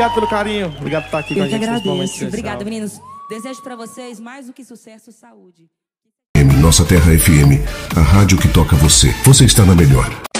obrigado pelo carinho. Obrigado por estar aqui com a gente. Eu que agradeço. Obrigada, meninos. Desejo pra vocês mais do que sucesso, saúde. Nossa Terra FM, a rádio que toca você. Você está na melhor.